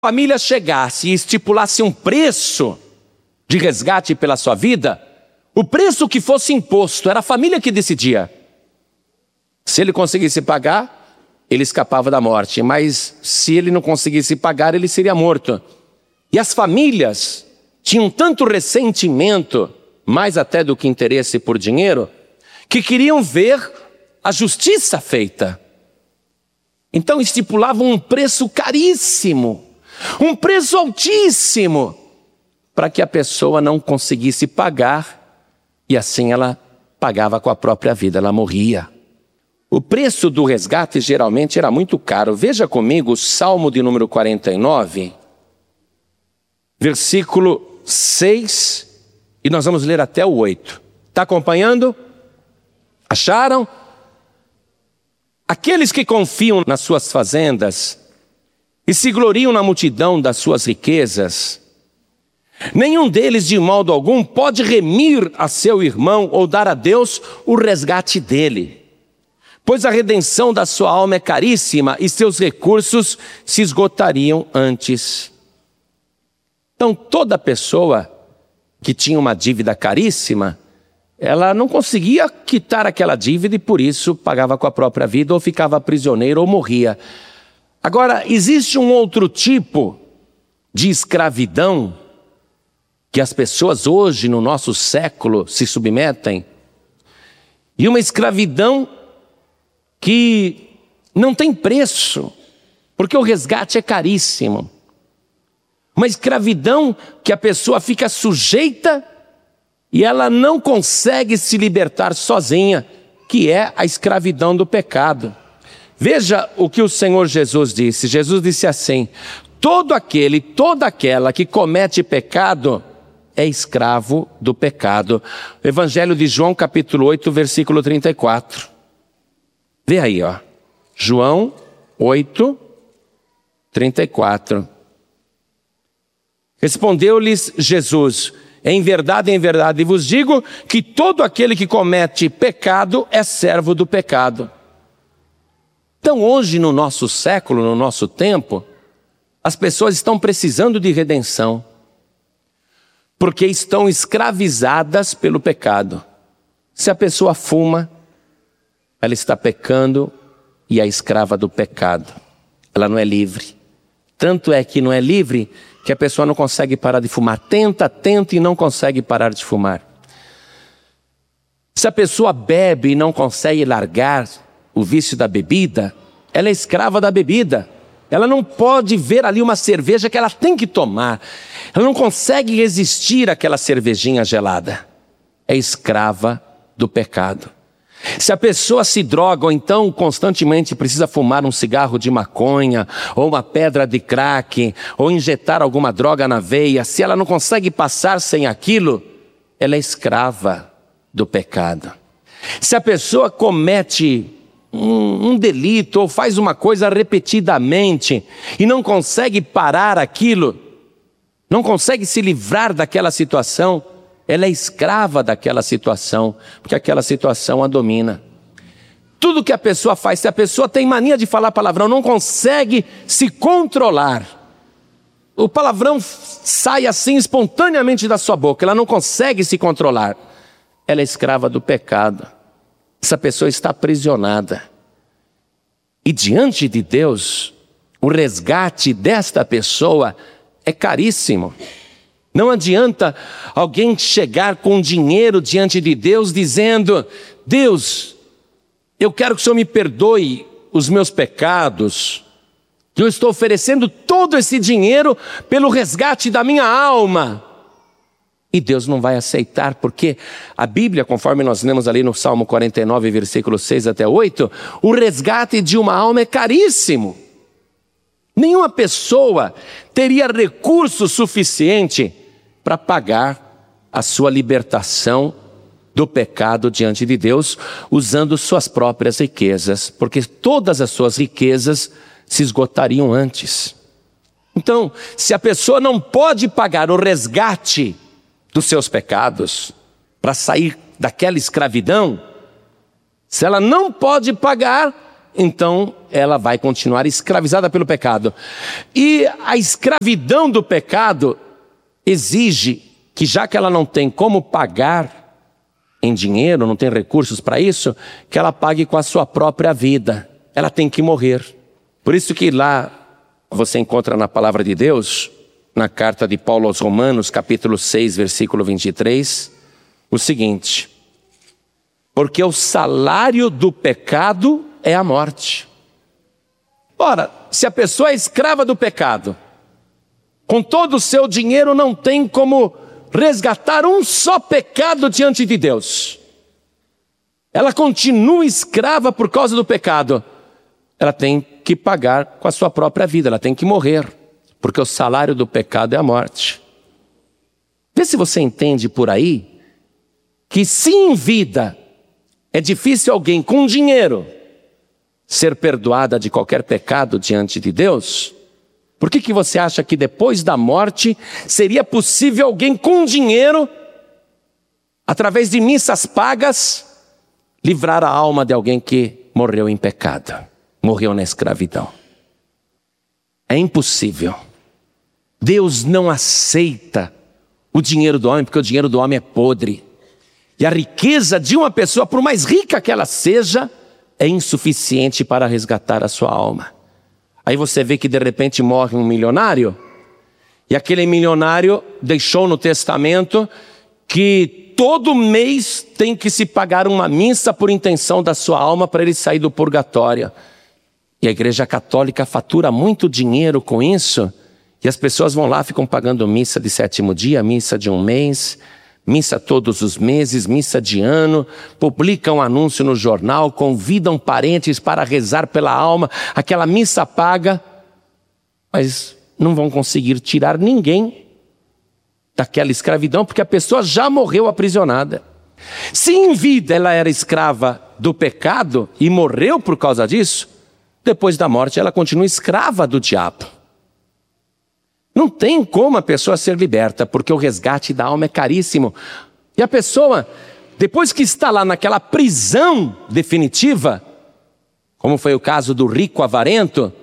família chegasse e estipulasse um preço de resgate pela sua vida, o preço que fosse imposto era a família que decidia. Se ele conseguisse pagar, ele escapava da morte, mas se ele não conseguisse pagar, ele seria morto. E as famílias tinham tanto ressentimento, mais até do que interesse por dinheiro, que queriam ver a justiça feita. Então estipulavam um preço caríssimo, um preço altíssimo, para que a pessoa não conseguisse pagar, e assim ela pagava com a própria vida, ela morria. O preço do resgate geralmente era muito caro. Veja comigo o Salmo de número 49, versículo 6, e nós vamos ler até o 8. Está acompanhando? Acharam? Aqueles que confiam nas suas fazendas e se gloriam na multidão das suas riquezas, nenhum deles de modo algum pode remir a seu irmão ou dar a Deus o resgate dele, pois a redenção da sua alma é caríssima e seus recursos se esgotariam antes. Então toda pessoa que tinha uma dívida caríssima, ela não conseguia quitar aquela dívida e por isso pagava com a própria vida ou ficava prisioneiro ou morria. Agora, existe um outro tipo de escravidão que as pessoas hoje no nosso século se submetem, e uma escravidão que não tem preço, porque o resgate é caríssimo. Uma escravidão que a pessoa fica sujeita e ela não consegue se libertar sozinha, que é a escravidão do pecado. Veja o que o Senhor Jesus disse. Jesus disse assim: todo aquele, toda aquela que comete pecado é escravo do pecado. Evangelho de João, capítulo 8, versículo 34. Vê aí, ó. João 8, 34. Respondeu-lhes Jesus: em verdade vos digo que todo aquele que comete pecado é servo do pecado. Então hoje no nosso século, no nosso tempo, as pessoas estão precisando de redenção, porque estão escravizadas pelo pecado. Se a pessoa fuma, ela está pecando e é escrava do pecado. Ela não é livre. Tanto é que não é livre que a pessoa não consegue parar de fumar. Tenta e não consegue parar de fumar. Se a pessoa bebe e não consegue largar o vício da bebida, ela é escrava da bebida. Ela não pode ver ali uma cerveja que ela tem que tomar. Ela não consegue resistir àquela cervejinha gelada. É escrava do pecado. Se a pessoa se droga ou então constantemente precisa fumar um cigarro de maconha ou uma pedra de crack ou injetar alguma droga na veia, se ela não consegue passar sem aquilo, ela é escrava do pecado. Se a pessoa comete um delito ou faz uma coisa repetidamente e não consegue parar aquilo, não consegue se livrar daquela situação, ela é escrava daquela situação, porque aquela situação a domina. Tudo que a pessoa faz, se a pessoa tem mania de falar palavrão, não consegue se controlar, o palavrão sai assim espontaneamente da sua boca, ela não consegue se controlar, ela é escrava do pecado. Essa pessoa está aprisionada. E diante de Deus, o resgate desta pessoa é caríssimo. Não adianta alguém chegar com dinheiro diante de Deus dizendo: Deus, eu quero que o Senhor me perdoe os meus pecados, que eu estou oferecendo todo esse dinheiro pelo resgate da minha alma. E Deus não vai aceitar, porque a Bíblia, conforme nós lemos ali no Salmo 49, versículo 6 até 8, o resgate de uma alma é caríssimo. Nenhuma pessoa teria recurso suficiente para pagar a sua libertação do pecado diante de Deus, usando suas próprias riquezas, porque todas as suas riquezas se esgotariam antes. Então, se a pessoa não pode pagar o resgate dos seus pecados, para sair daquela escravidão, se ela não pode pagar, então ela vai continuar escravizada pelo pecado. E a escravidão do pecado exige que, já que ela não tem como pagar em dinheiro, não tem recursos para isso, que ela pague com a sua própria vida. Ela tem que morrer. Por isso que lá você encontra na palavra de Deus, na carta de Paulo aos Romanos, capítulo 6, versículo 23, o seguinte: porque o salário do pecado é a morte. Ora, se a pessoa é escrava do pecado, com todo o seu dinheiro não tem como resgatar um só pecado diante de Deus. Ela continua escrava por causa do pecado. Ela tem que pagar com a sua própria vida, ela tem que morrer, porque o salário do pecado é a morte. Vê se você entende por aí que, se em vida é difícil alguém com dinheiro ser perdoada de qualquer pecado diante de Deus, por que você acha que depois da morte seria possível alguém com dinheiro, através de missas pagas, livrar a alma de alguém que morreu em pecado, morreu na escravidão? É impossível. Deus não aceita o dinheiro do homem, porque o dinheiro do homem é podre. E a riqueza de uma pessoa, por mais rica que ela seja, é insuficiente para resgatar a sua alma. Aí você vê que de repente morre um milionário, e aquele milionário deixou no testamento que todo mês tem que se pagar uma missa por intenção da sua alma para ele sair do purgatório. E a Igreja Católica fatura muito dinheiro com isso, e as pessoas vão lá, ficam pagando missa de 7º dia, missa de um mês, missa todos os meses, missa de ano, publicam um anúncio no jornal, convidam parentes para rezar pela alma, aquela missa paga, mas não vão conseguir tirar ninguém daquela escravidão, porque a pessoa já morreu aprisionada. Se em vida ela era escrava do pecado e morreu por causa disso, depois da morte ela continua escrava do diabo. Não tem como a pessoa ser liberta, porque o resgate da alma é caríssimo. E a pessoa, depois que está lá naquela prisão definitiva, como foi o caso do rico avarento,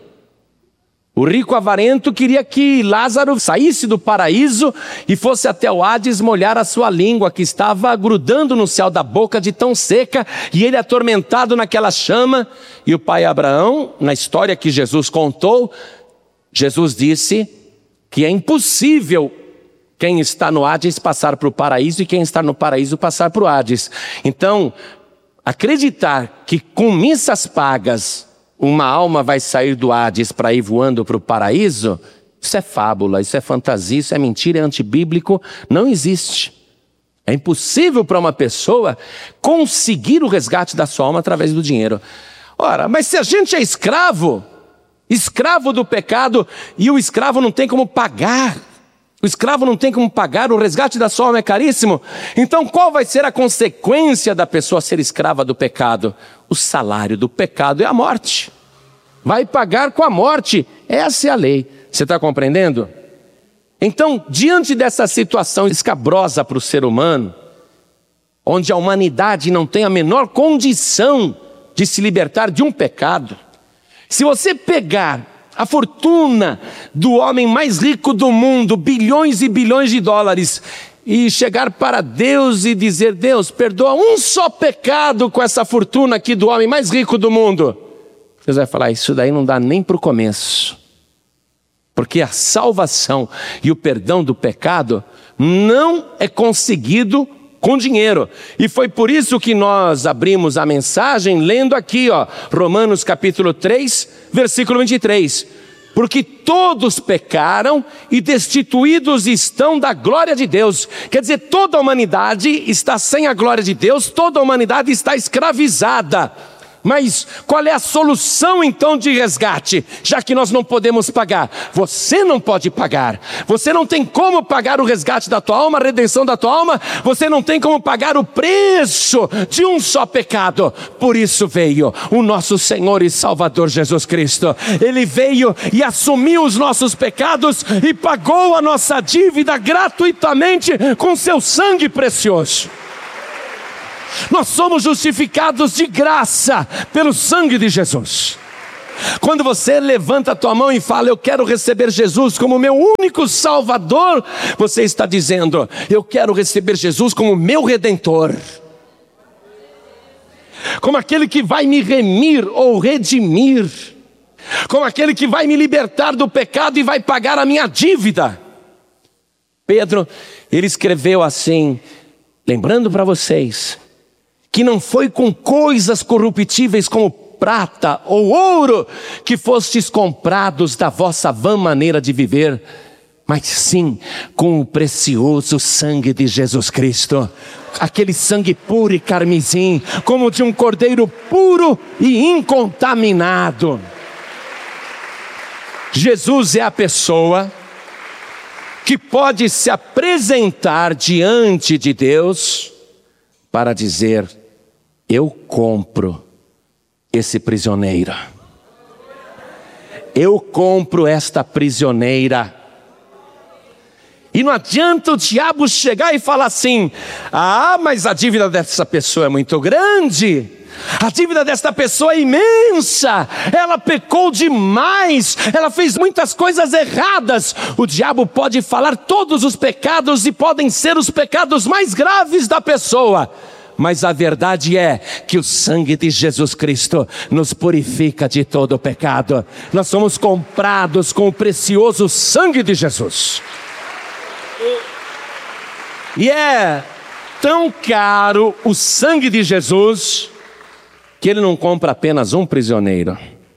o rico avarento queria que Lázaro saísse do paraíso e fosse até o Hades molhar a sua língua, que estava grudando no céu da boca de tão seca, e ele atormentado naquela chama. E o pai Abraão, na história que Jesus contou, Jesus disse que é impossível quem está no Hades passar para o paraíso e quem está no paraíso passar para o Hades. Então, acreditar que com missas pagas uma alma vai sair do Hades para ir voando para o paraíso, isso é fábula, isso é fantasia, isso é mentira, é antibíblico, não existe. É impossível para uma pessoa conseguir o resgate da sua alma através do dinheiro. Ora, mas se a gente é escravo do pecado, e o escravo não tem como pagar, o escravo não tem como pagar, o resgate da sua alma é caríssimo, então qual vai ser a consequência da pessoa ser escrava do pecado? O salário do pecado é a morte. Vai pagar com a morte. Essa é a lei. Você está compreendendo? Então, diante dessa situação escabrosa para o ser humano, onde a humanidade não tem a menor condição de se libertar de um pecado, se você pegar a fortuna do homem mais rico do mundo, bilhões e bilhões de dólares, e chegar para Deus e dizer: Deus, perdoa um só pecado com essa fortuna aqui do homem mais rico do mundo, Deus vai falar: isso daí não dá nem para o começo. Porque a salvação e o perdão do pecado não é conseguido com dinheiro. E foi por isso que nós abrimos a mensagem lendo aqui, Romanos capítulo 3, versículo 23. Porque todos pecaram e destituídos estão da glória de Deus. Quer dizer, toda a humanidade está sem a glória de Deus, toda a humanidade está escravizada. Mas qual é a solução então de resgate? Já que nós não podemos pagar, você não pode pagar, você não tem como pagar o resgate da tua alma, a redenção da tua alma, você não tem como pagar o preço de um só pecado. Por isso veio o nosso Senhor e Salvador Jesus Cristo. Ele veio e assumiu os nossos pecados e pagou a nossa dívida gratuitamente com seu sangue precioso. Nós somos justificados de graça pelo sangue de Jesus. Quando você levanta a tua mão e fala, eu quero receber Jesus como meu único Salvador, você está dizendo, eu quero receber Jesus como meu Redentor. Como aquele que vai me remir ou redimir. Como aquele que vai me libertar do pecado e vai pagar a minha dívida. Pedro, ele escreveu assim, lembrando para vocês, que não foi com coisas corruptíveis como prata ou ouro que fostes comprados da vossa vã maneira de viver, mas sim com o precioso sangue de Jesus Cristo, aquele sangue puro e carmesim, como de um cordeiro puro e incontaminado. Jesus é a pessoa que pode se apresentar diante de Deus para dizer, eu compro esse prisioneiro. Eu compro esta prisioneira. E não adianta o diabo chegar e falar assim, mas a dívida dessa pessoa é muito grande. A dívida desta pessoa é imensa. Ela pecou demais. Ela fez muitas coisas erradas. O diabo pode falar todos os pecados e podem ser os pecados mais graves da pessoa. Mas a verdade é que o sangue de Jesus Cristo nos purifica de todo o pecado. Nós somos comprados com o precioso sangue de Jesus. E é tão caro o sangue de Jesus que ele não compra apenas um prisioneiro.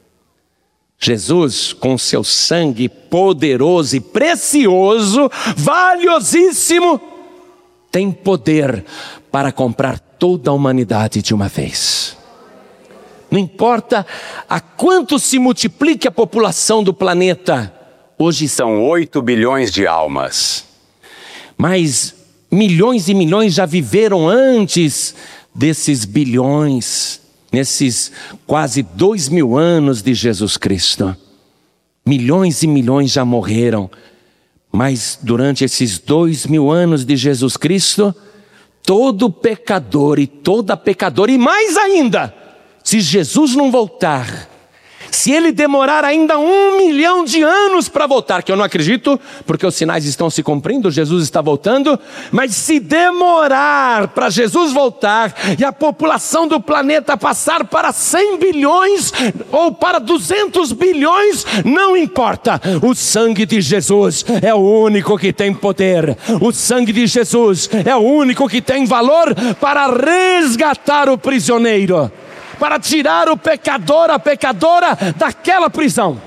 Jesus, com seu sangue poderoso e precioso, valiosíssimo, tem poder para comprar toda a humanidade de uma vez. Não importa a quanto se multiplique a população do planeta, hoje são 8 bilhões de almas. Mas milhões e milhões já viveram antes desses bilhões, nesses quase 2000 anos de Jesus Cristo. Milhões e milhões já morreram, mas durante esses 2000 anos de Jesus Cristo, todo pecador e toda pecadora, e mais ainda, se Jesus não voltar, se ele demorar ainda 1 milhão de anos para voltar, que eu não acredito, porque os sinais estão se cumprindo, Jesus está voltando, mas se demorar para Jesus voltar, e a população do planeta passar para 100 bilhões, ou para 200 bilhões, não importa, o sangue de Jesus é o único que tem poder, o sangue de Jesus é o único que tem valor para resgatar o prisioneiro, para tirar o pecador, a pecadora daquela prisão.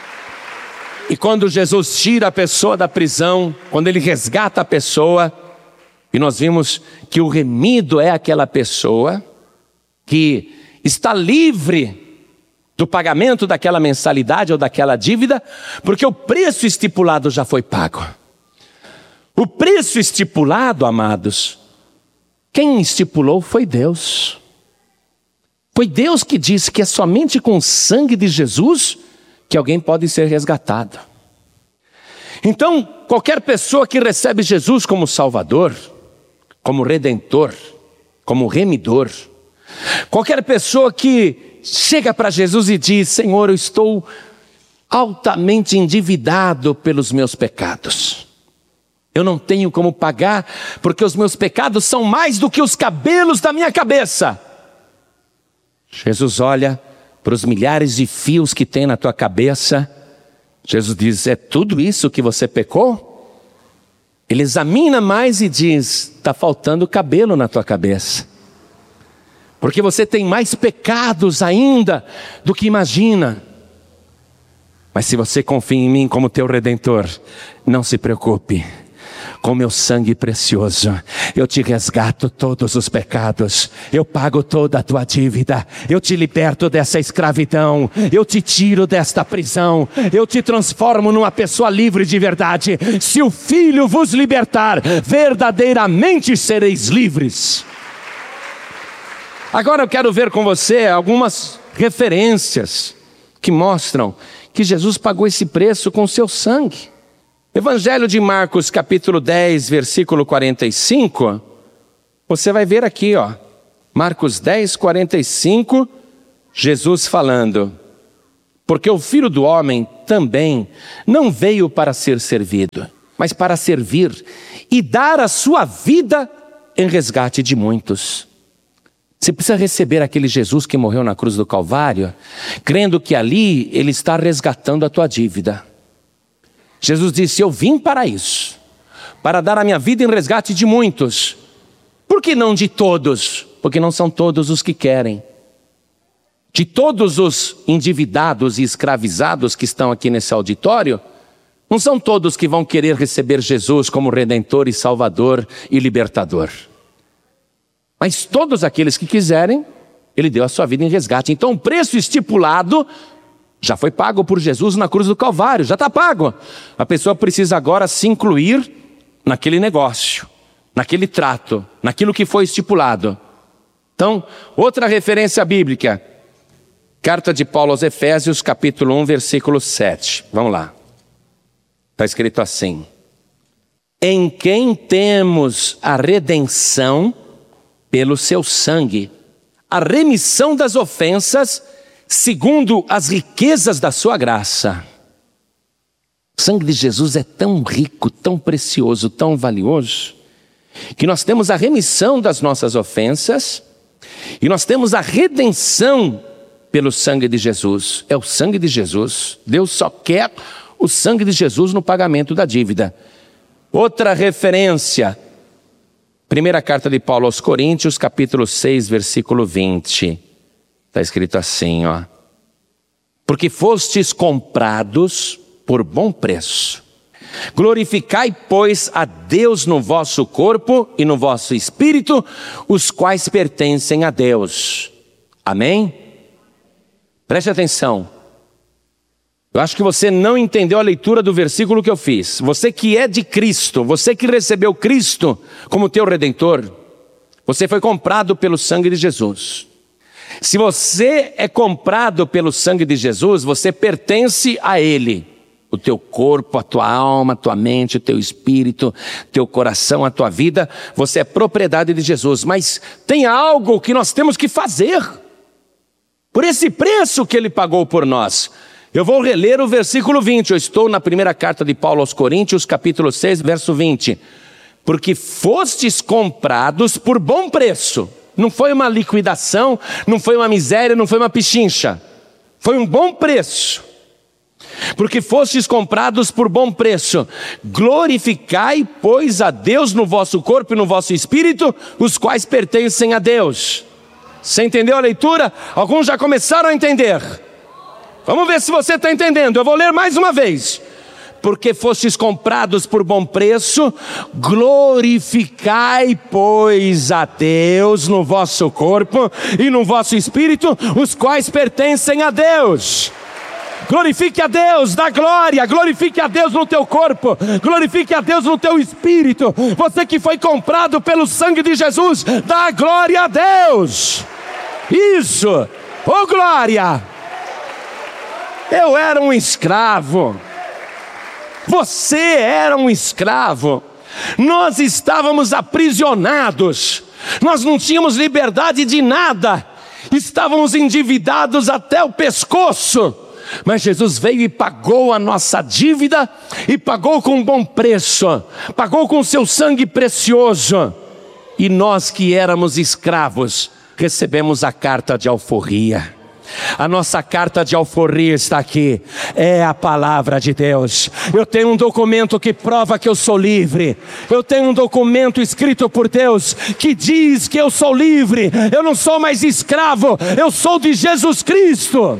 E quando Jesus tira a pessoa da prisão, quando ele resgata a pessoa, e nós vimos que o remido é aquela pessoa que está livre do pagamento daquela mensalidade ou daquela dívida, porque o preço estipulado já foi pago. O preço estipulado, amados, quem estipulou foi Deus. Foi Deus que disse que é somente com o sangue de Jesus que alguém pode ser resgatado. Então, qualquer pessoa que recebe Jesus como Salvador, como Redentor, como Remidor, qualquer pessoa que chega para Jesus e diz, Senhor, eu estou altamente endividado pelos meus pecados. Eu não tenho como pagar, porque os meus pecados são mais do que os cabelos da minha cabeça. Jesus olha para os milhares de fios que tem na tua cabeça. Jesus diz, é tudo isso que você pecou? Ele examina mais e diz, está faltando cabelo na tua cabeça. Porque você tem mais pecados ainda do que imagina. Mas se você confia em mim como teu Redentor, não se preocupe. Com meu sangue precioso, eu te resgato todos os pecados, eu pago toda a tua dívida, eu te liberto dessa escravidão, eu te tiro desta prisão, eu te transformo numa pessoa livre de verdade. Se o Filho vos libertar, verdadeiramente sereis livres. Agora eu quero ver com você algumas referências que mostram que Jesus pagou esse preço com seu sangue. Evangelho de Marcos, capítulo 10, versículo 45, você vai ver aqui, Marcos 10, 45, Jesus falando, Porque o Filho do Homem também não veio para ser servido, mas para servir e dar a sua vida em resgate de muitos. Você precisa receber aquele Jesus que morreu na cruz do Calvário, crendo que ali Ele está resgatando a tua dívida. Jesus disse: eu vim para isso, para dar a minha vida em resgate de muitos. Por que não de todos? Porque não são todos os que querem. De todos os endividados e escravizados que estão aqui nesse auditório, não são todos que vão querer receber Jesus como Redentor e Salvador e Libertador. Mas todos aqueles que quiserem, Ele deu a sua vida em resgate. Então o preço estipulado já foi pago por Jesus na cruz do Calvário, já está pago. A pessoa precisa agora se incluir naquele negócio, naquele trato, naquilo que foi estipulado. Então, outra referência bíblica, carta de Paulo aos Efésios, capítulo 1, versículo 7. Vamos lá. Está escrito assim: em quem temos a redenção pelo seu sangue, a remissão das ofensas, segundo as riquezas da sua graça. O sangue de Jesus é tão rico, tão precioso, tão valioso, que nós temos a remissão das nossas ofensas e nós temos a redenção pelo sangue de Jesus. É o sangue de Jesus. Deus só quer o sangue de Jesus no pagamento da dívida. Outra referência, primeira carta de Paulo aos Coríntios, capítulo 6, versículo 20. Está escrito assim, ó: porque fostes comprados por bom preço. Glorificai, pois, a Deus no vosso corpo e no vosso espírito, os quais pertencem a Deus. Amém? Preste atenção. Eu acho que você não entendeu a leitura do versículo que eu fiz. Você que é de Cristo, você que recebeu Cristo como teu Redentor, você foi comprado pelo sangue de Jesus. Se você é comprado pelo sangue de Jesus, você pertence a Ele. O teu corpo, a tua alma, a tua mente, o teu espírito, teu coração, a tua vida, você é propriedade de Jesus. Mas tem algo que nós temos que fazer, por esse preço que Ele pagou por nós. Eu vou reler o versículo 20, eu estou na primeira carta de Paulo aos Coríntios, capítulo 6, verso 20. Porque fostes comprados por bom preço. Não foi uma liquidação, não foi uma miséria, não foi uma pichincha. Foi um bom preço. Porque fostes comprados por bom preço. Glorificai, pois, a Deus no vosso corpo e no vosso espírito, os quais pertencem a Deus. Você entendeu a leitura? Alguns já começaram a entender. Vamos ver se você está entendendo. Eu vou ler mais uma vez. Porque fostes comprados por bom preço, glorificai, pois, a Deus no vosso corpo e no vosso espírito, os quais pertencem a Deus. Glorifique a Deus, dá glória, glorifique a Deus no teu corpo, glorifique a Deus no teu espírito. Você que foi comprado pelo sangue de Jesus, dá glória a Deus. Isso, oh glória. Eu era um escravo. Você era um escravo. Nós estávamos aprisionados. Nós não tínhamos liberdade de nada. Estávamos endividados até o pescoço. Mas Jesus veio e pagou a nossa dívida, e pagou com um bom preço, pagou com seu sangue precioso. E nós que éramos escravos, recebemos a carta de alforria. A nossa carta de alforria está aqui, é a palavra de Deus. Eu tenho um documento que prova que eu sou livre. Eu tenho um documento escrito por Deus que diz que eu sou livre. Eu não sou mais escravo, eu sou de Jesus Cristo.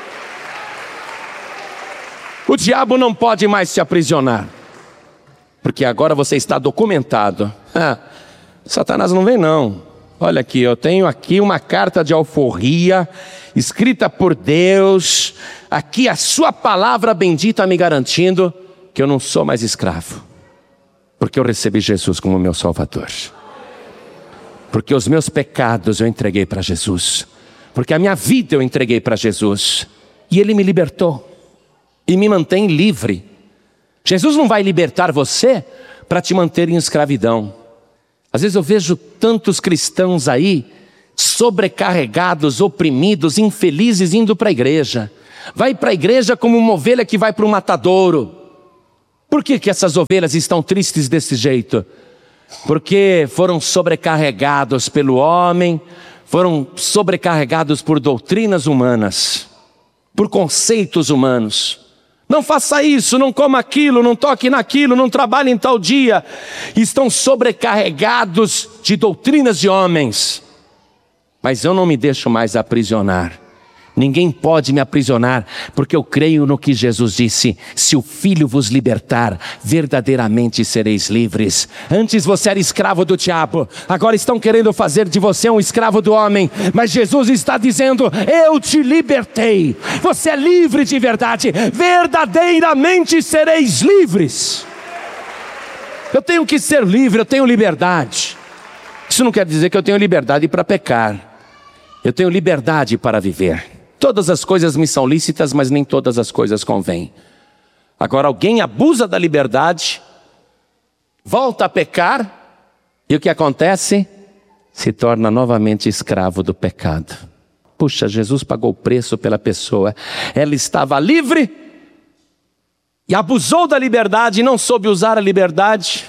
O diabo não pode mais te aprisionar, porque agora você está documentado. Satanás não vem não. Olha aqui, eu tenho aqui uma carta de alforria, escrita por Deus, aqui a sua palavra bendita me garantindo que eu não sou mais escravo, porque eu recebi Jesus como meu Salvador, porque os meus pecados eu entreguei para Jesus, porque a minha vida eu entreguei para Jesus, e Ele me libertou, e me mantém livre. Jesus não vai libertar você para te manter em escravidão. Às vezes eu vejo tantos cristãos aí, sobrecarregados, oprimidos, infelizes, indo para a igreja. Vai para a igreja como uma ovelha que vai para o matadouro. Por que essas ovelhas estão tristes desse jeito? Porque foram sobrecarregados pelo homem, foram sobrecarregados por doutrinas humanas, por conceitos humanos. Não faça isso, não coma aquilo, não toque naquilo, não trabalhe em tal dia. Estão sobrecarregados de doutrinas de homens. Mas eu não me deixo mais aprisionar. Ninguém pode me aprisionar, porque eu creio no que Jesus disse: se o Filho vos libertar, verdadeiramente sereis livres. Antes você era escravo do diabo, agora estão querendo fazer de você um escravo do homem. Mas Jesus está dizendo: eu te libertei, você é livre de verdade, verdadeiramente sereis livres. Eu tenho que ser livre, eu tenho liberdade. Isso não quer dizer que eu tenho liberdade para pecar. Eu tenho liberdade para viver. Todas as coisas me são lícitas, mas nem todas as coisas convêm. Agora alguém abusa da liberdade, volta a pecar, e o que acontece? Se torna novamente escravo do pecado. Puxa, Jesus pagou o preço pela pessoa. Ela estava livre e abusou da liberdade, não soube usar a liberdade,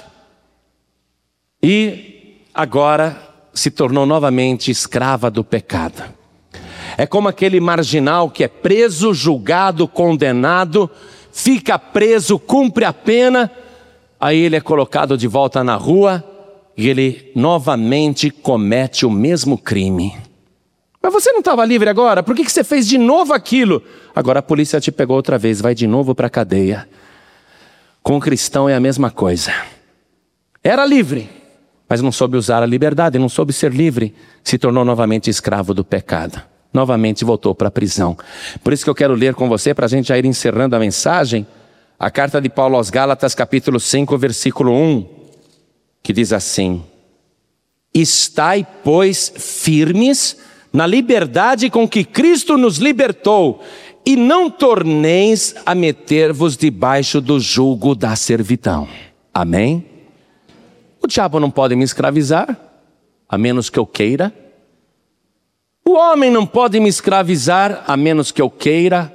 e agora se tornou novamente escrava do pecado. É como aquele marginal que é preso, julgado, condenado, fica preso, cumpre a pena, aí ele é colocado de volta na rua e ele novamente comete o mesmo crime. Mas você não estava livre agora? Por que você fez de novo aquilo? Agora a polícia te pegou outra vez, vai de novo para a cadeia. Com o cristão é a mesma coisa. Era livre, mas não soube usar a liberdade, não soube ser livre, se tornou novamente escravo do pecado. Novamente voltou para a prisão. Por isso que eu quero ler com você, para a gente já ir encerrando a mensagem, a carta de Paulo aos Gálatas, capítulo 5, versículo 1, que diz assim: estai, pois, firmes na liberdade com que Cristo nos libertou, e não torneis a meter-vos debaixo do jugo da servidão. Amém? O diabo não pode me escravizar, a menos que eu queira. O homem não pode me escravizar, a menos que eu queira.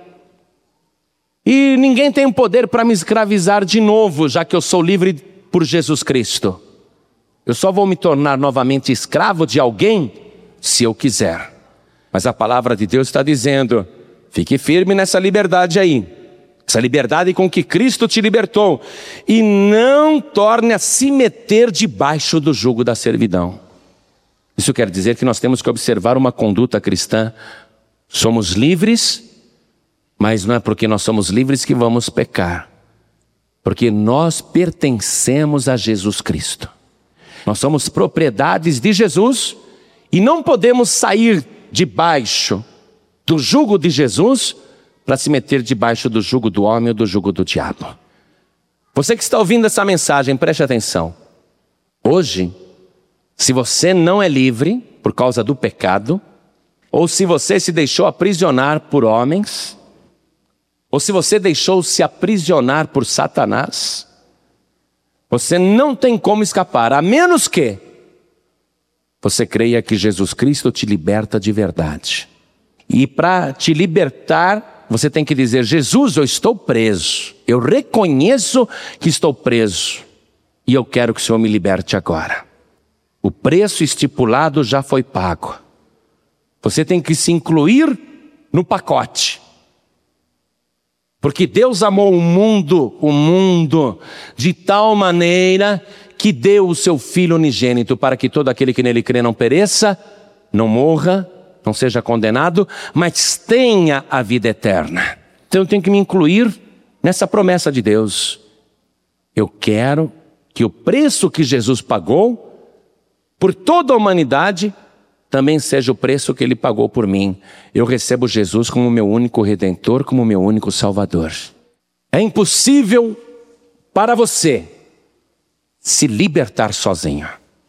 E ninguém tem o poder para me escravizar de novo, já que eu sou livre por Jesus Cristo. Eu só vou me tornar novamente escravo de alguém, se eu quiser. Mas a palavra de Deus está dizendo: fique firme nessa liberdade aí. Essa liberdade com que Cristo te libertou. E não torne a se meter debaixo do jugo da servidão. Isso quer dizer que nós temos que observar uma conduta cristã. Somos livres, mas não é porque nós somos livres que vamos pecar. Porque nós pertencemos a Jesus Cristo. Nós somos propriedades de Jesus e não podemos sair debaixo do jugo de Jesus para se meter debaixo do jugo do homem ou do jugo do diabo. Você que está ouvindo essa mensagem, preste atenção. Hoje, se você não é livre por causa do pecado, ou se você se deixou aprisionar por homens, ou se você deixou se aprisionar por Satanás, você não tem como escapar, a menos que você creia que Jesus Cristo te liberta de verdade. E para te libertar, você tem que dizer: Jesus, eu estou preso, eu reconheço que estou preso, e eu quero que o Senhor me liberte agora. O preço estipulado já foi pago. Você tem que se incluir no pacote. Porque Deus amou o mundo de tal maneira que deu o seu Filho unigênito para que todo aquele que nele crê não pereça, não morra, não seja condenado, mas tenha a vida eterna. Então eu tenho que me incluir nessa promessa de Deus. Eu quero que o preço que Jesus pagou por toda a humanidade também seja o preço que Ele pagou por mim. Eu recebo Jesus como meu único Redentor, como meu único Salvador. É impossível para você se libertar sozinho.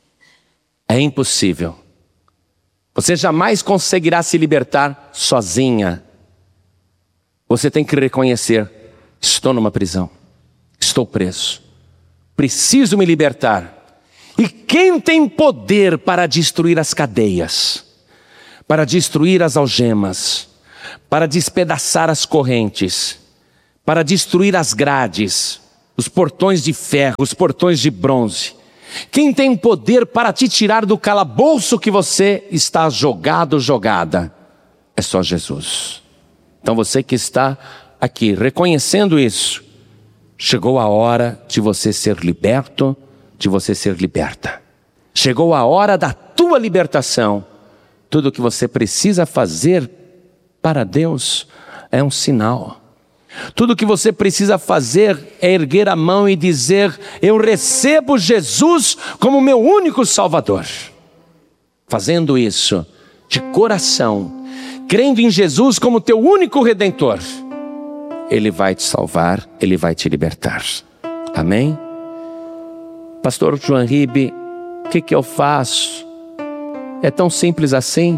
É impossível. Você jamais conseguirá se libertar sozinha. Você tem que reconhecer: estou numa prisão, estou preso, preciso me libertar. E quem tem poder para destruir as cadeias, para destruir as algemas, para despedaçar as correntes, para destruir as grades, os portões de ferro, os portões de bronze. Quem tem poder para te tirar do calabouço que você está jogado, jogada, é só Jesus. Então você que está aqui reconhecendo isso, chegou a hora de você ser liberto, de você ser liberta. Chegou a hora da tua libertação. Tudo o que você precisa fazer para Deus é um sinal. Tudo o que você precisa fazer é erguer a mão e dizer: eu recebo Jesus como meu único Salvador. Fazendo isso de coração, crendo em Jesus como teu único Redentor, Ele vai te salvar, Ele vai te libertar. Amém? Pastor João Ribe, o que eu faço? É tão simples assim?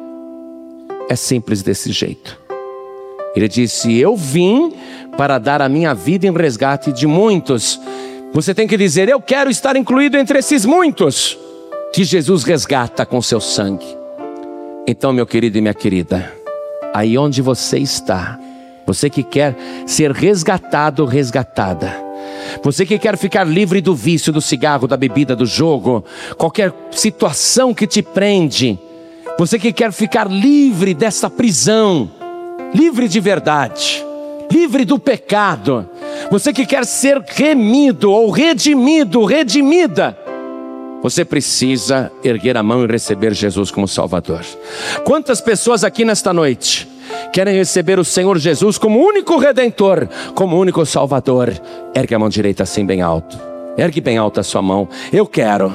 É simples desse jeito. Ele disse: eu vim para dar a minha vida em resgate de muitos. Você tem que dizer: eu quero estar incluído entre esses muitos que Jesus resgata com seu sangue. Então, meu querido e minha querida, aí onde você está, você que quer ser resgatado, resgatada, você que quer ficar livre do vício, do cigarro, da bebida, do jogo, qualquer situação que te prende, você que quer ficar livre dessa prisão, livre de verdade, livre do pecado, você que quer ser remido ou redimido, redimida, você precisa erguer a mão e receber Jesus como Salvador. Quantas pessoas aqui nesta noite querem receber o Senhor Jesus como único Redentor, como único Salvador? Ergue a mão direita assim bem alto. Ergue bem alto a sua mão. Eu quero.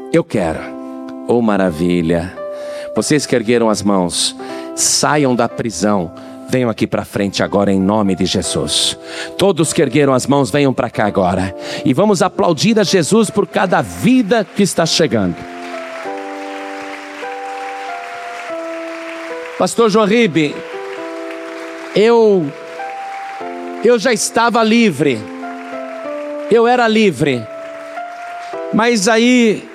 Oh, maravilha. Vocês que ergueram as mãos, saiam da prisão. Venham aqui para frente agora em nome de Jesus. Todos que ergueram as mãos, venham para cá agora. E vamos aplaudir a Jesus por cada vida que está chegando. Pastor João Ribe, eu já estava livre. Eu era livre. Mas aí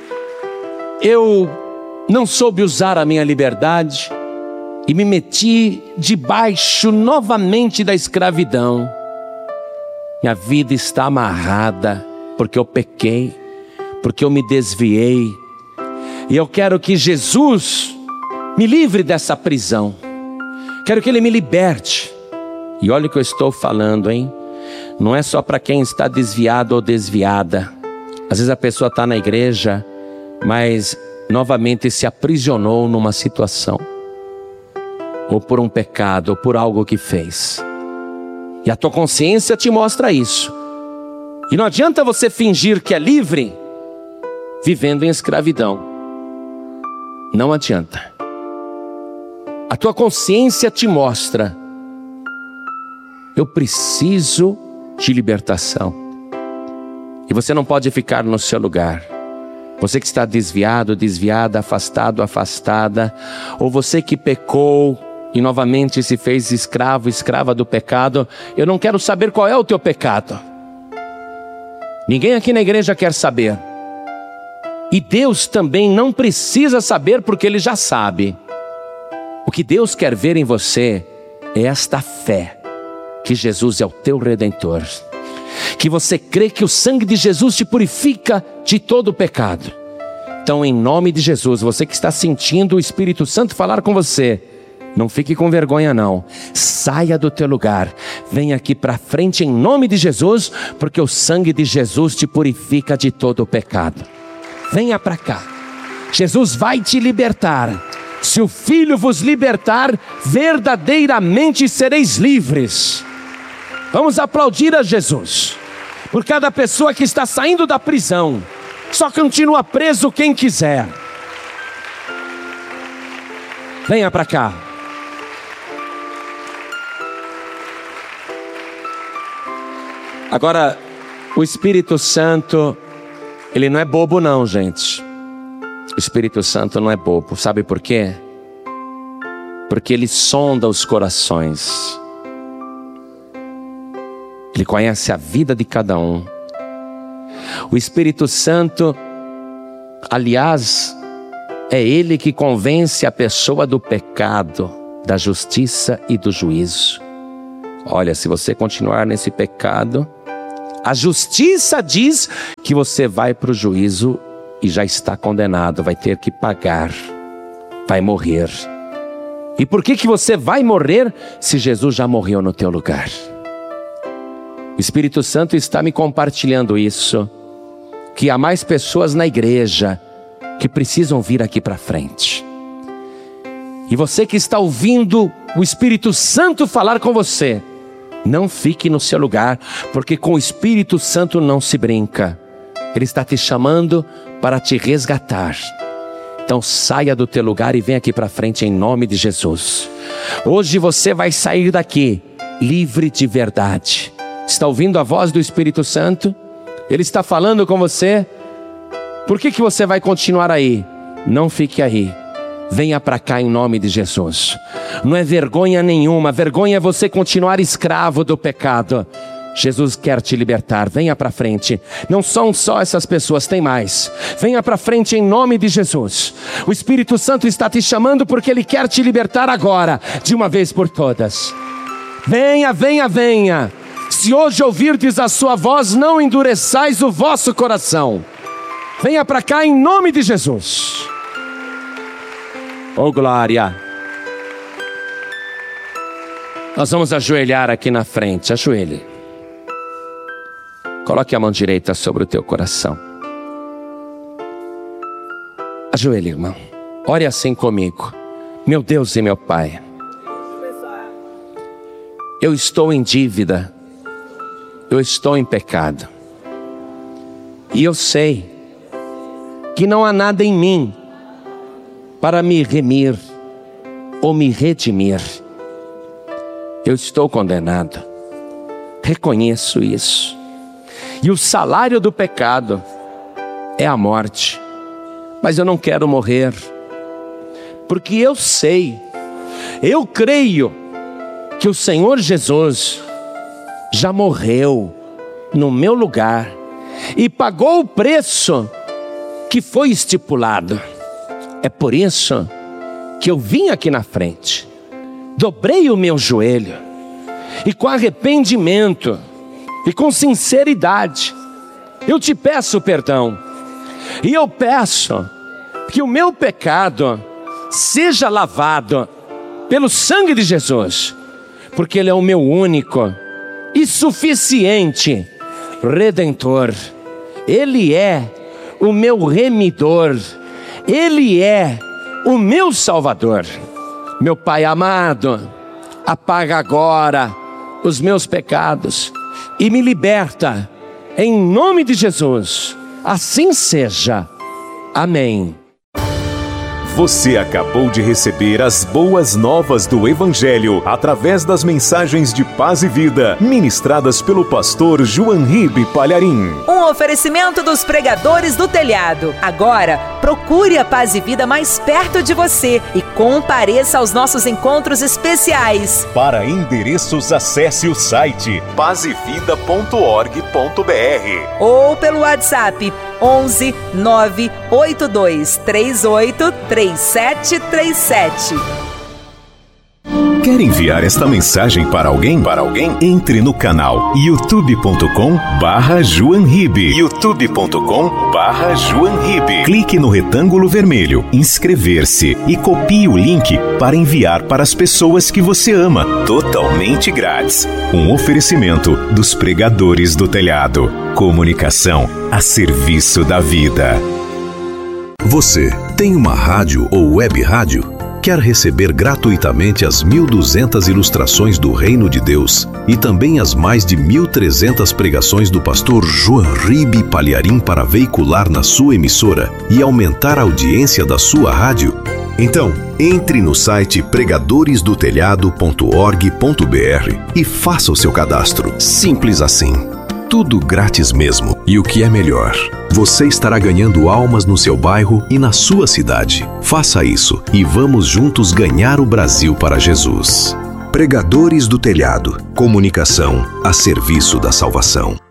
eu não soube usar a minha liberdade e me meti debaixo novamente da escravidão. Minha vida está amarrada porque eu pequei, porque eu me desviei. E eu quero que Jesus me livre dessa prisão. Quero que Ele me liberte. E olha o que eu estou falando, hein? Não é só para quem está desviado ou desviada. Às vezes a pessoa está na igreja, mas novamente se aprisionou numa situação, ou por um pecado, ou por algo que fez. E a tua consciência te mostra isso. E não adianta você fingir que é livre vivendo em escravidão. Não adianta. A tua consciência te mostra: eu preciso de libertação. E você não pode ficar no seu lugar. Você que está desviado, desviada, afastado, afastada, ou você que pecou e novamente se fez escravo, escrava do pecado, eu não quero saber qual é o teu pecado. Ninguém aqui na igreja quer saber. E Deus também não precisa saber, porque Ele já sabe. O que Deus quer ver em você é esta fé, que Jesus é o teu Redentor, que você crê que o sangue de Jesus te purifica de todo o pecado. Então, em nome de Jesus, você que está sentindo o Espírito Santo falar com você, não fique com vergonha não, saia do teu lugar, venha aqui para frente em nome de Jesus, porque o sangue de Jesus te purifica de todo o pecado. Venha para cá, Jesus vai te libertar. Se o Filho vos libertar, verdadeiramente sereis livres. Vamos aplaudir a Jesus por cada pessoa que está saindo da prisão. Só continua preso quem quiser. Venha para cá. Agora, o Espírito Santo, ele não é bobo não, gente. O Espírito Santo não é bobo. Sabe por quê? Porque ele sonda os corações. Ele conhece a vida de cada um. O Espírito Santo, aliás, é Ele que convence a pessoa do pecado. da justiça e do juízo. Olha, se você continuar nesse pecado, a justiça diz que você vai para o juízo e já está condenado, vai ter que pagar, vai morrer. E por que você vai morrer se Jesus já morreu no teu lugar? O Espírito Santo está me compartilhando isso, que há mais pessoas na igreja que precisam vir aqui para frente. E você que está ouvindo o Espírito Santo falar com você, não fique no seu lugar, porque com o Espírito Santo não se brinca. Ele está te chamando para te resgatar. Então saia do teu lugar e vem aqui para frente em nome de Jesus. Hoje você vai sair daqui livre de verdade. Está ouvindo a voz do Espírito Santo? Ele está falando com você. Por que você vai continuar aí? Não fique aí. Venha para cá em nome de Jesus. Não é vergonha nenhuma. Vergonha é você continuar escravo do pecado. Jesus quer te libertar. Venha para frente. Não são só essas pessoas, tem mais. Venha para frente em nome de Jesus. O Espírito Santo está te chamando porque Ele quer te libertar agora, de uma vez por todas. Venha, venha, venha. Se hoje ouvirdes a sua voz, não endureçais o vosso coração. Venha para cá em nome de Jesus. Oh glória. Nós vamos ajoelhar aqui na frente. Ajoelhe. Coloque a mão direita sobre o teu coração. Ajoelhe, irmão. Ore assim comigo. Meu Deus e meu Pai, eu estou em dívida. Eu estou em pecado. E eu sei que não há nada em mim para me remir ou me redimir. Eu estou condenado. Reconheço isso. E o salário do pecado é a morte. Mas eu não quero morrer, porque eu sei, eu creio que o Senhor Jesus já morreu no meu lugar e pagou o preço que foi estipulado. É por isso que eu vim aqui na frente, dobrei o meu joelho e com arrependimento e com sinceridade eu te peço perdão. E eu peço que o meu pecado seja lavado pelo sangue de Jesus, porque Ele é o meu único e suficiente Redentor. Ele é o meu remidor. Ele é o meu Salvador. Meu Pai amado, apaga agora os meus pecados e me liberta em nome de Jesus. Assim seja. Amém. Você acabou de receber as boas novas do Evangelho através das mensagens de paz e vida ministradas pelo pastor João Ribe Palharim. Um oferecimento dos pregadores do telhado. Agora, procure a Paz e Vida mais perto de você e compareça aos nossos encontros especiais. Para endereços, acesse o site pazevida.org.br ou pelo WhatsApp 11 982 38 3737. Quer enviar esta mensagem para alguém? Entre no canal youtube.com/JoãoRibe. youtube.com/JoãoRibe. Clique no retângulo vermelho, inscrever-se e copie o link para enviar para as pessoas que você ama, totalmente grátis. Um oferecimento dos pregadores do telhado. Comunicação a serviço da vida. Você tem uma rádio ou web rádio? Quer receber gratuitamente as 1.200 ilustrações do Reino de Deus e também as mais de 1.300 pregações do pastor João Ribe Palharim para veicular na sua emissora e aumentar a audiência da sua rádio? Então, entre no site pregadoresdotelhado.org.br e faça o seu cadastro. Simples assim. Tudo grátis mesmo. E o que é melhor, você estará ganhando almas no seu bairro e na sua cidade. Faça isso e vamos juntos ganhar o Brasil para Jesus. Pregadores do Telhado. Comunicação a serviço da salvação.